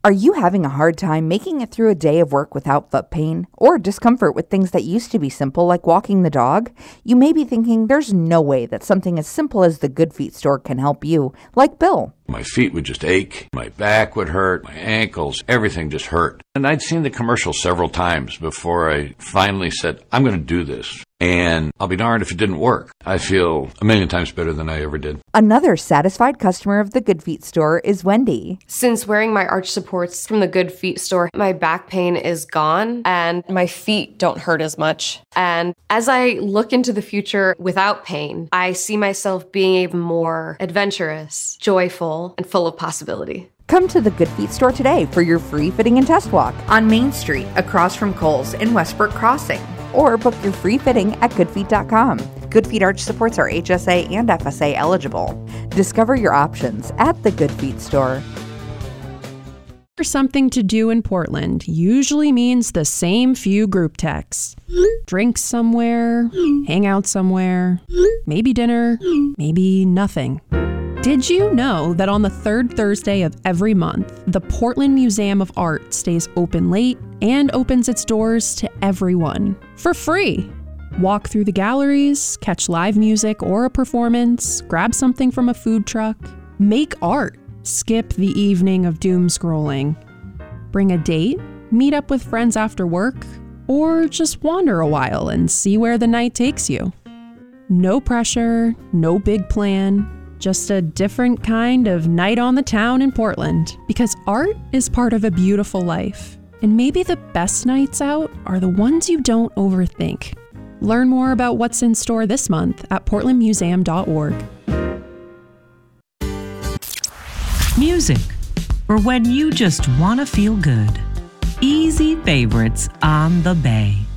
Are you having a hard time making it through a day of work without foot pain or discomfort with things that used to be simple like walking the dog? You may be thinking there's no way that something as simple as the Good Feet store can help you, like Bill. My feet would just ache, my back would hurt, my ankles, everything just hurt. And I'd seen the commercial several times before I finally said, I'm going to do this. And I'll be darned if it didn't work. I feel a million times better than I ever did. Another satisfied customer of the Good Feet store is Wendy. Since wearing my arch supports from the Good Feet store, my back pain is gone and my feet don't hurt as much. And as I look into the future without pain, I see myself being even more adventurous, joyful, and full of possibility. Come to the Good Feet store today for your free fitting and test walk on Main Street across from Kohl's in Westbrook Crossing. Or book your free fitting at goodfeet.com. Good Feet arch supports are HSA and FSA eligible. Discover your options at the Good Feet store. Something to do in Portland usually means the same few group texts. Drink somewhere, hang out somewhere, maybe dinner, maybe nothing. Did you know that on the third Thursday of every month, the Portland Museum of Art stays open late and opens its doors to everyone for free? Walk through the galleries, catch live music or a performance, grab something from a food truck, make art, skip the evening of doom scrolling, bring a date, meet up with friends after work, or just wander a while and see where the night takes you. No pressure, no big plan. Just a different kind of night on the town in Portland, because art is part of a beautiful life. And maybe the best nights out are the ones you don't overthink. Learn more about what's in store this month at portlandmuseum.org. Music, for when you just want to feel good. Easy favorites on the Bay.